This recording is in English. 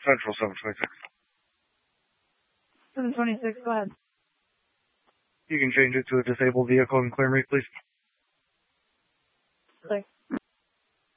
Central 726. 726, go ahead. You can change it to a disabled vehicle and clear me, please. Click.